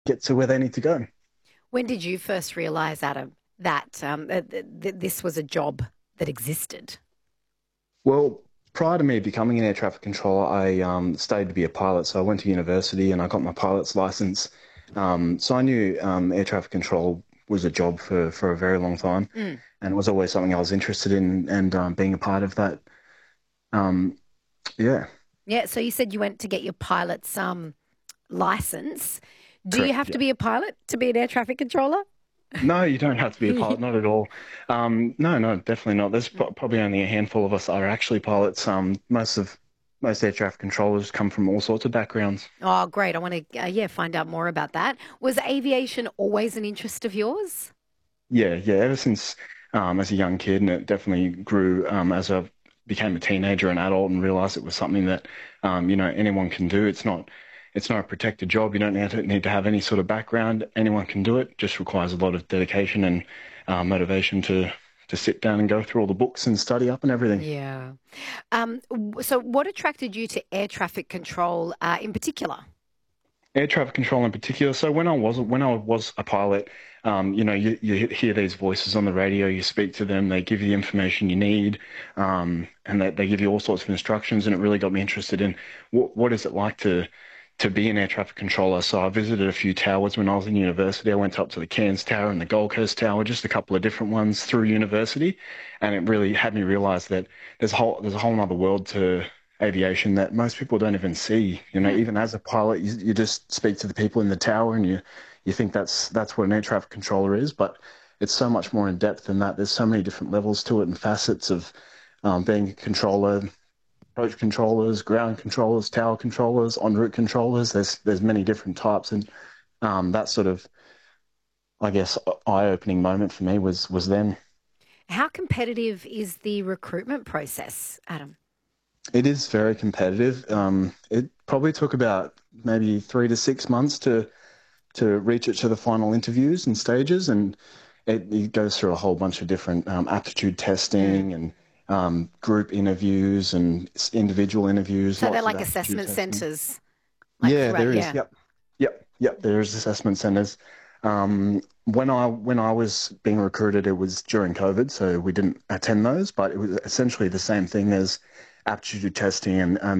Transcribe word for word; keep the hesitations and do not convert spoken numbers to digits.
get to where they need to go. When did you first realise, Adam, that um, th- th- this was a job that existed? Well, prior to me becoming an air traffic controller, I um, studied to be a pilot. So I went to university and I got my pilot's license. Um, so I knew um, air traffic control was a job for, for a very long time, Mm. and it was always something I was interested in, and um, being a part of that. Um, yeah, Yeah, so you said you went to get your pilot's um, license. Do you correct. have to Yeah. be a pilot to be an air traffic controller? No, you don't have to be a pilot, not at all. Um, no, no, definitely not. There's pro probably only a handful of us that are actually pilots. Um, most of most air traffic controllers come from all sorts of backgrounds. Oh, great. I want to, uh, yeah, find out more about that. Was aviation always an interest of yours? Yeah, yeah. Ever since um, as a young kid, and it definitely grew um, as I became a teenager and adult, and realized it was something that um, you know anyone can do. It's not it's not a protected job. You don't need to, need to have any sort of background. Anyone can do it. Just requires a lot of dedication and uh, motivation to to sit down and go through all the books and study up and everything. Yeah. Um, w- so, what attracted you to air traffic control uh, in particular? Air traffic control in particular. So when I was when I was a pilot, um, you know, you, you hear these voices on the radio, you speak to them, they give you the information you need, um, and they, they give you all sorts of instructions, and it really got me interested in what what is it like to to be an air traffic controller. So I visited a few towers when I was in university. I went up to the Cairns Tower and the Gold Coast Tower, just a couple of different ones through university, and it really had me realize that there's a whole there's a whole other world to aviation that most people don't even see. You know, Hmm. even as a pilot, you, you just speak to the people in the tower and you you think that's that's what an air traffic controller is, but it's so much more in depth than that. There's so many different levels to it and facets of um, being a controller, approach controllers, ground controllers, tower controllers, en route controllers. There's there's many different types, and um, that sort of, I guess, eye-opening moment for me was was then. How competitive is the recruitment process, Adam? It is very competitive. Um, it probably took about maybe three to six months to to reach it to the final interviews and stages, and it, it goes through a whole bunch of different um, aptitude Mm. testing and um, group interviews and individual interviews, So they're lots of like aptitude assessment testing. centres, like Yeah, throughout. there is. Yeah. Yep, yep, yep. There's assessment centers. Um, when I when I was being recruited, it was during COVID, so we didn't attend those, but it was essentially the same thing as aptitude testing and um,